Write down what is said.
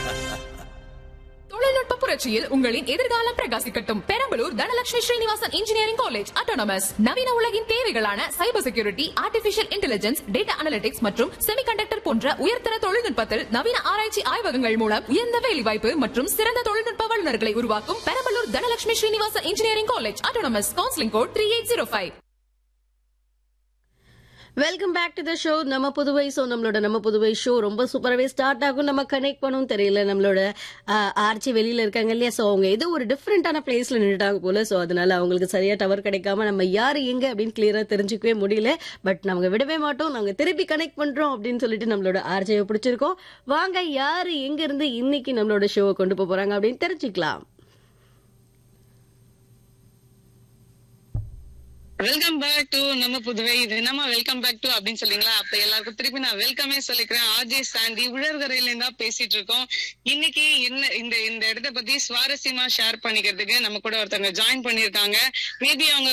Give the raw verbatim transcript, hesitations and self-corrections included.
தொழில்நுட்ப புரட்சியில் உங்களின் எதிர்காலம் பிரகாசிக்கட்டும். Perambalur Dhanalakshmi Srinivasan engineering college autonomous நவீன உலகின் தேவைகளான cyber security, artificial intelligence, data analytics மற்றும் செமிகண்டக்டர் போன்ற உயர்தர தொழில்நுட்பத்தில் நவீன ஆராய்ச்சி ஆய்வகங்கள் மூலம் உயர்ந்த வேலைவாய்ப்பு மற்றும் சிறந்த தொழில்நுட்ப வல்லுநர்களை உருவாக்கும் Perambalur Dhanalakshmi Srinivasan engineering college autonomous. Counselling code three eight zero five. Welcome back to the show நம்ம புதுவை. ஸோ நம்மளோட நம்ம புதுவை ஷோ ரொம்ப சூப்பராகவே ஸ்டார்ட் ஆகும். நம்ம கனெக்ட் பண்ணவும் தெரியல, நம்மளோட ஆர்ச்சி வெளியில இருக்காங்க இல்லையா, ஸோ அவங்க ஏதோ ஒரு டிஃப்ரெண்டான பிளேஸ்ல நின்றுட்டாங்க போல. ஸோ அதனால அவங்களுக்கு சரியா டவர் கிடைக்காம நம்ம யாரு எங்க அப்படின்னு கிளியரா தெரிஞ்சுக்கவே முடியல. பட் நாங்க விடவே மாட்டோம், நாங்க திருப்பி கனெக்ட் பண்றோம் அப்படின்னு சொல்லிட்டு நம்மளோட ஆர்ஜியை பிடிச்சிருக்கோம். வாங்க, யாரு எங்க இருந்து இன்னைக்கு நம்மளோட ஷோவை கொண்டு போக போறாங்க அப்படின்னு தெரிஞ்சுக்கலாம். வெல்கம் பேக் டு நம்ம புதுவை. இது நம்ம வெல்கம் பேக் டு அப்படின்னு சொல்றீங்களா, அப்ப எல்லாருக்கும் திருப்பி நான் வெல்கமே சொல்லிக்கிறேன். ஆர்ஜே சாண்டி உழற்கரையில இருந்தா பேசிட்டு இருக்கோம். இன்னைக்கு என்ன இந்த இந்த இடத்த பத்தி சுவாரஸ்யமா ஷேர் பண்ணிக்கிறதுக்கு நம்ம கூட ஒருத்தவங்க ஜாயின் பண்ணிருக்காங்க. மேபி அவங்க